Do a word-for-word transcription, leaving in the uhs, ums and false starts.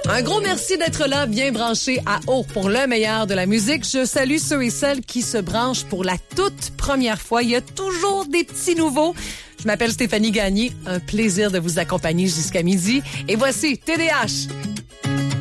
Un gros merci d'être là, bien branché à haut pour le meilleur de la musique. Je salue ceux et celles qui se branchent pour la toute première fois. Il y a toujours des petits nouveaux. Je m'appelle Stéphanie Gagné. Un plaisir de vous accompagner jusqu'à midi. Et voici T D H.